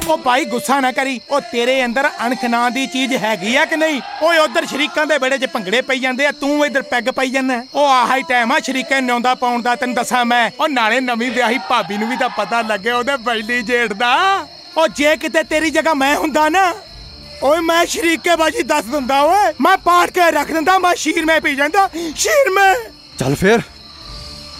ਉਹ ਭਾਈ ਗੁੱਸਾ ਨਾ ਕਰੀ, ਉਹ ਤੇਰੇ ਅੰਦਰ ਅਣਖ ਨਾਂ ਦੀ ਚੀਜ਼ ਹੈਗੀ ਆ ਕਿ ਨਹੀਂ? ਓਏ ਉਧਰ ਸ਼ਰੀਕਾਂ ਦੇ ਵਿਹੜੇ 'ਚ ਭੰਗੜੇ ਪਈ ਜਾਂਦੇ ਆ, ਤੂੰ ਇੱਧਰ ਪੈਗ ਪਾਈ ਜਾਂਦਾ। ਉਹ ਆਹੀ ਟਾਈਮ ਆ ਸ਼ਰੀਕੇ ਨਿਉਂਦਾ ਪਾਉਣ ਦਾ, ਤੈਨੂੰ ਦੱਸਾਂ ਮੈਂ। ਉਹ ਨਾਲੇ ਨਵੀਂ ਵਿਆਹੀ ਭਾਬੀ ਨੂੰ ਵੀ ਤਾਂ ਪਤਾ ਲੱਗੇ ਉਹਦੇ ਪਹਿਲੀ ਜੇਠ ਦਾ। ਉਹ ਜੇ ਕਿਤੇ ਤੇਰੀ ਜਗ੍ਹਾ ਮੈਂ ਹੁੰਦਾ ਨਾ, ਓਏ ਮੈਂ ਸ਼ਰੀਕੇ ਬਾਜੀ ਦੱਸ ਦਿੰਦਾ। ਓਏ ਮੈਂ ਪਾੜ ਕੇ ਰੱਖ ਦਿੰਦਾ, ਮੈਂ ਸ਼ੀਰ ਮੈਂ ਪੀ ਜਾਂਦਾ, ਸ਼ੀਰ ਮੈਂ। ਚੱਲ ਫੇਰ।